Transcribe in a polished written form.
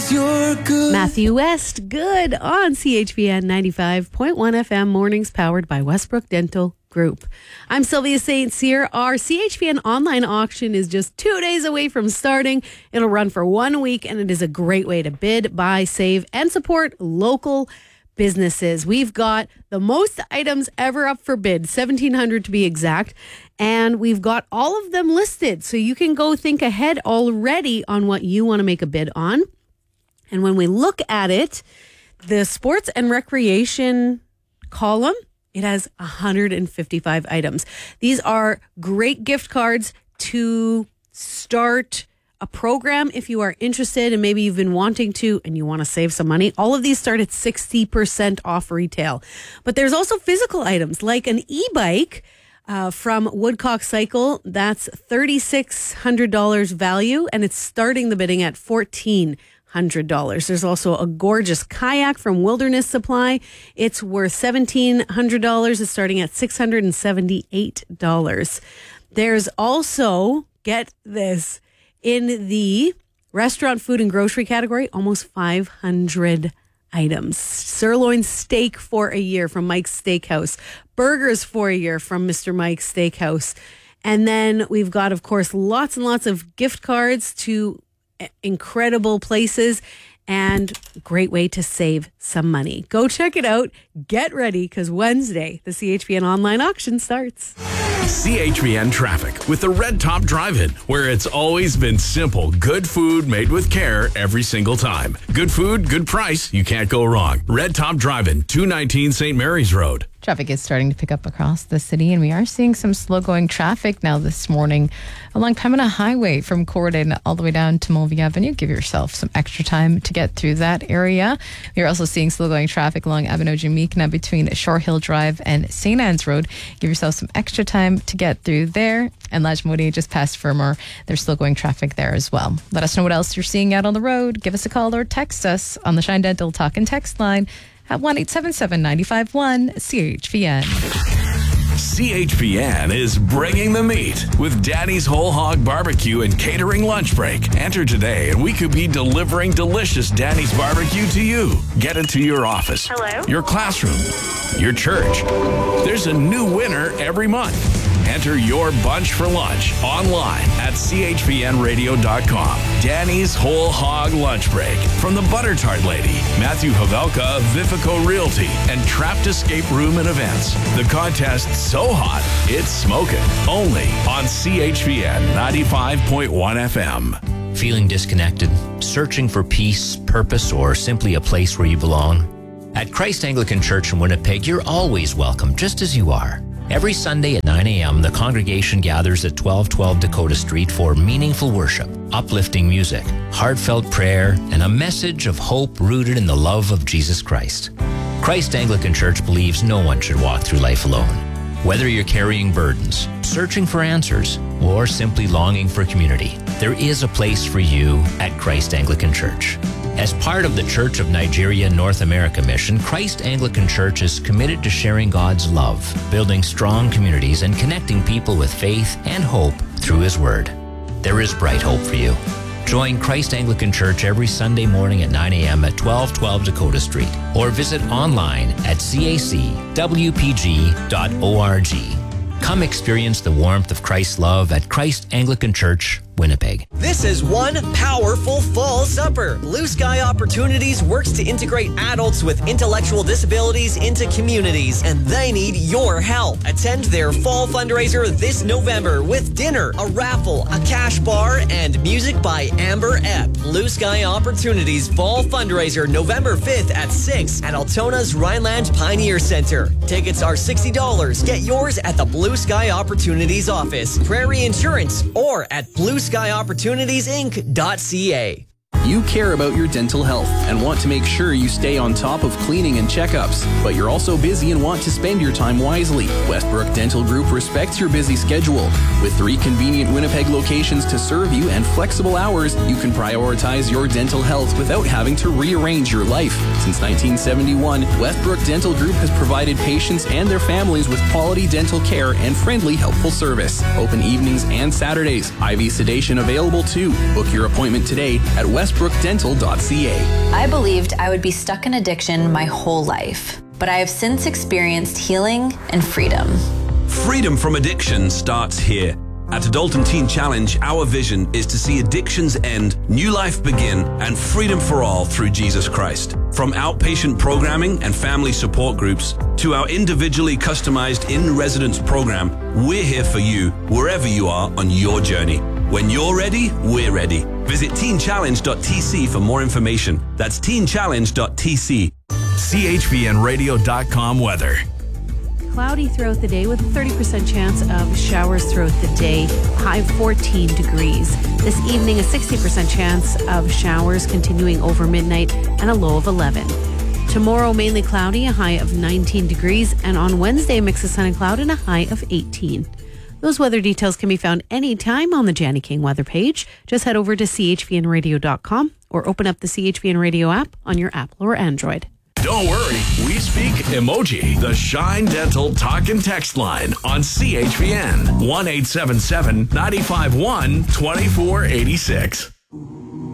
'cause you're good. Matthew West, good on CHVN 95.1 FM, mornings powered by Westbrook Dental Group. I'm Sylvia St. Cyr. Our CHVN online auction is just 2 days away from starting. It'll run for 1 week, and it is a great way to bid, buy, save, and support local businesses. We've got the most items ever up for bid, 1,700 to be exact, and we've got all of them listed. So you can go think ahead already on what you want to make a bid on. And when we look at it, the sports and recreation column, it has 155 items. These are great gift cards to start a program if you are interested and maybe you've been wanting to and you want to save some money. All of these start at 60% off retail. But there's also physical items like an e-bike from Woodcock Cycle. That's $3,600 value, and it's starting the bidding at $1,400. There's also a gorgeous kayak from Wilderness Supply. It's worth $1,700. It's starting at $678. There's also, get this, in the restaurant, food, and grocery category, almost 500 items. Sirloin steak for a year from Mike's Steakhouse. Burgers for a year from Mr. Mike's Steakhouse. And then we've got, of course, lots and lots of gift cards to incredible places and great way to save some money. Go check it out. Get ready, because Wednesday, the CHVN online auction starts. CHVN Traffic with the Red Top Drive-In, where it's always been simple. Good food made with care every single time. Good food, good price. You can't go wrong. Red Top Drive-In, 219 St. Mary's Road. Traffic is starting to pick up across the city, and we are seeing some slow-going traffic now this morning along Pembina Highway from Corridon all the way down to Mulvey Avenue. Give yourself some extra time to get through that area. We are also seeing slow-going traffic along Avenue Jamaica between Shore Hill Drive and St. Anne's Road. Give yourself some extra time to get through there. And Lajmodi just past Fermor. There's slow-going traffic there as well. Let us know what else you're seeing out on the road. Give us a call or text us on the Shine Dental Talk and Text line at 1-877-951-CHVN. CHVN is bringing the meat with Danny's Whole Hog Barbecue and Catering Lunch Break. Enter today and we could be delivering delicious Danny's Barbecue to you. Get it to your office, hello, your classroom, your church. There's a new winner every month. Enter your bunch for lunch online at chvnradio.com. Danny's Whole Hog Lunch Break from the Butter Tart Lady, Matthew Havelka of Vifico Realty, and Trapped Escape Room and Events. The contest so hot, it's smoking. Only on CHVN 95.1 FM. Feeling disconnected, searching for peace, purpose, or simply a place where you belong? At Christ Anglican Church in Winnipeg, you're always welcome, just as you are. Every Sunday at 9 a.m., the congregation gathers at 1212 Dakota Street for meaningful worship, uplifting music, heartfelt prayer, and a message of hope rooted in the love of Jesus Christ. Christ Anglican Church believes no one should walk through life alone. Whether you're carrying burdens, searching for answers, or simply longing for community, there is a place for you at Christ Anglican Church. As part of the Church of Nigeria North America mission, Christ Anglican Church is committed to sharing God's love, building strong communities, and connecting people with faith and hope through His Word. There is bright hope for you. Join Christ Anglican Church every Sunday morning at 9 a.m. at 1212 Dakota Street, or visit online at cacwpg.org. Come experience the warmth of Christ's love at Christ Anglican Church, Winnipeg. This is one powerful fall supper. Blue Sky Opportunities works to integrate adults with intellectual disabilities into communities, and they need your help. Attend their fall fundraiser this November with dinner, a raffle, a cash bar, and music by Amber Epp. Blue Sky Opportunities fall fundraiser November 5th at 6 at Altona's Rhineland Pioneer Center. Tickets are $60. Get yours at the Blue Sky Opportunities office, Prairie Insurance, or at blueskyopportunitiesinc.ca. You care about your dental health and want to make sure you stay on top of cleaning and checkups, but you're also busy and want to spend your time wisely. Westbrook Dental Group respects your busy schedule. With 3 convenient Winnipeg locations to serve you and flexible hours, you can prioritize your dental health without having to rearrange your life. Since 1971, Westbrook Dental Group has provided patients and their families with quality dental care and friendly, helpful service. Open evenings and Saturdays. IV sedation available too. Book your appointment today at Westbrook westbrookdental.ca. I believed I would be stuck in addiction my whole life, but I have since experienced healing and freedom. Freedom from addiction starts here. At Adult Teen Challenge, our vision is to see addictions end, new life begin, and freedom for all through Jesus Christ. From outpatient programming and family support groups to our individually customized in-residence program, we're here for you wherever you are on your journey. When you're ready, we're ready. Visit teenchallenge.tc for more information. That's teenchallenge.tc. CHVNradio.com weather. Cloudy throughout the day with a 30% chance of showers throughout the day, high of 14 degrees. This evening, a 60% chance of showers continuing over midnight and a low of 11. Tomorrow, mainly cloudy, a high of 19 degrees. And on Wednesday, a mix of sun and cloud and a high of 18. Those weather details can be found anytime on the Janny King weather page. Just head over to chvnradio.com or open up the CHVN Radio app on your Apple or Android. Don't worry, we speak emoji. The Shine Dental talk and text line on CHVN 1-877-951-2486.